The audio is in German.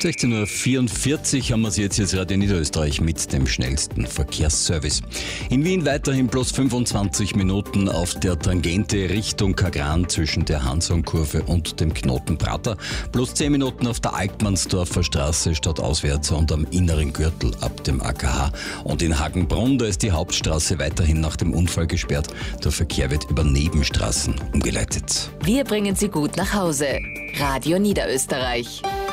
16.44 Uhr haben wir Sie jetzt Radio Niederösterreich mit dem schnellsten Verkehrsservice. In Wien weiterhin plus 25 Minuten auf der Tangente Richtung Kagran zwischen der Hansonkurve und dem Knoten Prater. Plus 10 Minuten auf der Altmannsdorfer Straße stadtauswärts und am inneren Gürtel ab dem AKH. Und in Hagenbrunn, da ist die Hauptstraße weiterhin nach dem Unfall gesperrt. Der Verkehr wird über Nebenstraßen umgeleitet. Wir bringen Sie gut nach Hause. Radio Niederösterreich.